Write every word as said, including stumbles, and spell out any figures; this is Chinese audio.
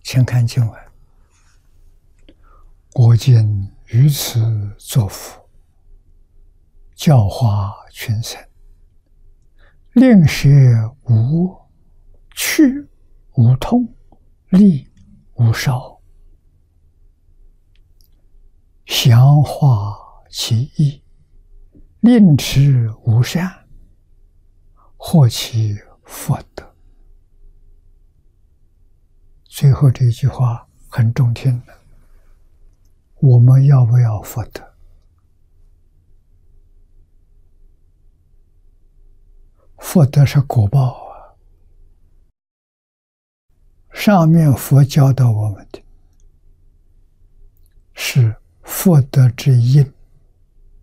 请看经文：我今于此作福，教化群生，令舍无去无痛，利无少，详化其意，令持无善，获其福德。最后这句话很中听的，我们要不要福德？福德是果报啊，上面佛教导我们的是福德之因，